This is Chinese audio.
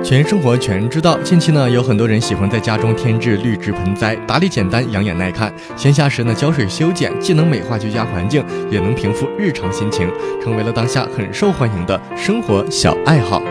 全生活全知道。近期呢，有很多人喜欢在家中添置绿植盆栽，打理简单，养眼耐看。闲暇时呢，浇水修剪，既能美化居家环境，也能平复日常心情，成为了当下很受欢迎的生活小爱好。